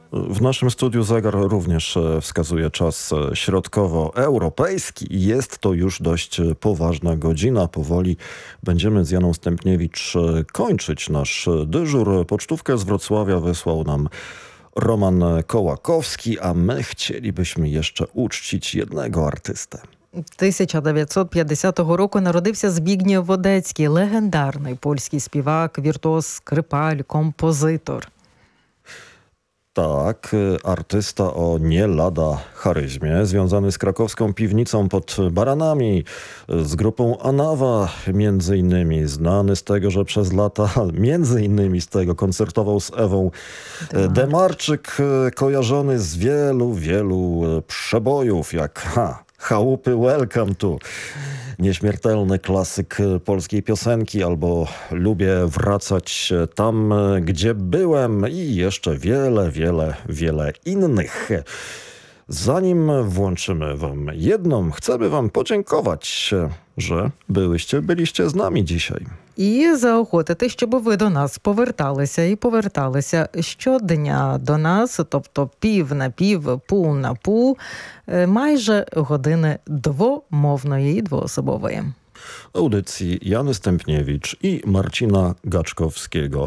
W naszym studiu zegar również wskazuje czas środkowoeuropejski i jest to już dość poważna godzina. Powoli będziemy z Janą Stępniewicz kończyć nasz dyżur. Pocztówkę z Wrocławia wysłał nam Roman Kołakowski, a my chcielibyśmy jeszcze uczcić jednego artystę. 1950 року народився Збігнєв Водецький, легендарний польський співак, віртуоз, скрипаль, композитор. Tak, artysta o nie lada charyzmie, związany z krakowską piwnicą pod Baranami, z grupą Anawa między innymi, znany z tego, że przez lata między innymi z tego koncertował z Ewą Demarczyk, kojarzony z wielu przebojów, jak Chałupy Welcome to, nieśmiertelny klasyk polskiej piosenki, albo Lubię wracać tam, gdzie byłem i jeszcze wiele innych. Zanim włączymy wam jedną, chcemy wam podziękować, że byliście z nami dzisiaj. І заохотити, щоб ви до нас поверталися щодня до нас, тобто пів на пів, пул на пул, майже години двомовної і двоособової. Audycji Jany Stępniewicz i Marcina Gaczkowskiego.